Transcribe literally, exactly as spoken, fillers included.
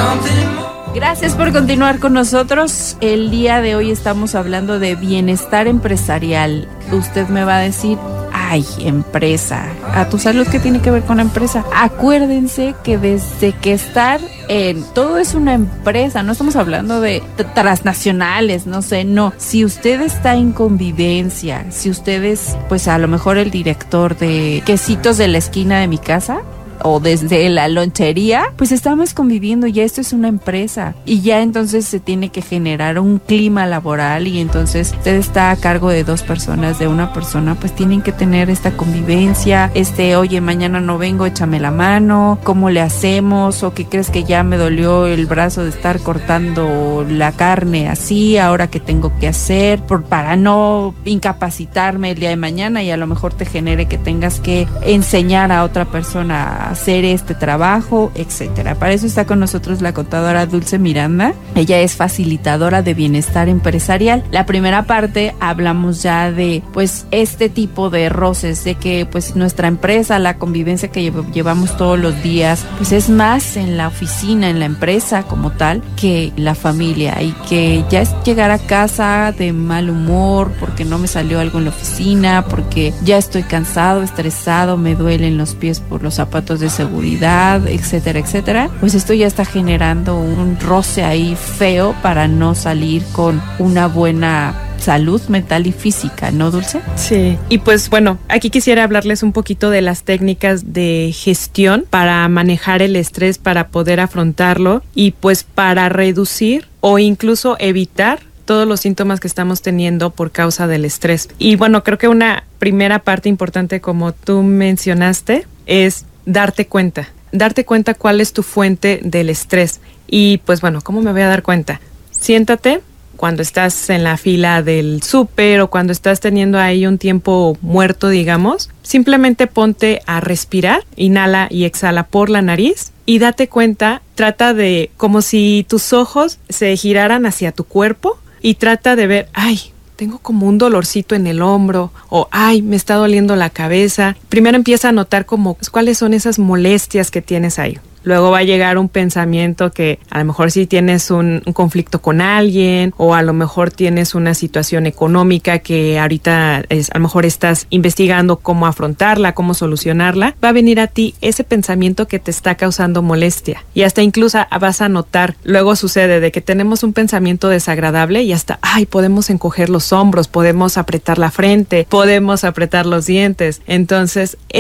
Gracias por continuar con nosotros. El día de hoy estamos hablando de bienestar empresarial. Usted me va a decir, ay, empresa. ¿A tu salud qué tiene que ver con la empresa? Acuérdense que desde que estar en todo es una empresa, no estamos hablando de transnacionales, no sé, no. Si usted está en convivencia, si usted es, pues a lo mejor el director de quesitos de la esquina de mi casa, o desde la lonchería, pues estamos conviviendo, ya esto es una empresa y ya entonces se tiene que generar un clima laboral y entonces usted está a cargo de dos personas, de una persona, pues tienen que tener esta convivencia, este, oye, mañana no vengo, échame la mano, ¿cómo le hacemos? ¿O qué crees que ya me dolió el brazo de estar cortando la carne así, ahora qué tengo que hacer? Por, para no incapacitarme el día de mañana y a lo mejor te genere que tengas que enseñar a otra persona a hacer este trabajo, etcétera. Para eso está con nosotros la contadora Dulce Miranda. Ella es facilitadora de bienestar empresarial. La primera parte hablamos ya de pues este tipo de roces, de que pues nuestra empresa, la convivencia que llevamos todos los días, pues es más en la oficina, en la empresa como tal, que la familia, y que ya es llegar a casa de mal humor porque no me salió algo en la oficina, porque ya estoy cansado, estresado, me duelen los pies por los zapatos de seguridad, etcétera, etcétera, pues esto ya está generando un roce ahí feo para no salir con una buena salud mental y física, ¿no, Dulce? Sí, y pues bueno, aquí quisiera hablarles un poquito de las técnicas de gestión para manejar el estrés, para poder afrontarlo y pues para reducir o incluso evitar todos los síntomas que estamos teniendo por causa del estrés. Y bueno, creo que una primera parte importante, como tú mencionaste, es darte cuenta, darte cuenta cuál es tu fuente del estrés. Y pues bueno, ¿cómo me voy a dar cuenta? Siéntate cuando estás en la fila del súper o cuando estás teniendo ahí un tiempo muerto, digamos, simplemente ponte a respirar, inhala y exhala por la nariz y date cuenta, trata de como si tus ojos se giraran hacia tu cuerpo y trata de ver, ay, tengo como un dolorcito en el hombro o ay, me está doliendo la cabeza. Primero empieza a notar como cuáles son esas molestias que tienes ahí. Luego va a llegar un pensamiento que a lo mejor si tienes un, un conflicto con alguien o a lo mejor tienes una situación económica que ahorita es, a lo mejor estás investigando cómo afrontarla, cómo solucionarla, va a venir a ti ese pensamiento que te está causando molestia y hasta incluso vas a notar, luego sucede de que tenemos un pensamiento desagradable y hasta, ay, podemos encoger los hombros, podemos apretar la frente, podemos apretar los dientes. Entonces,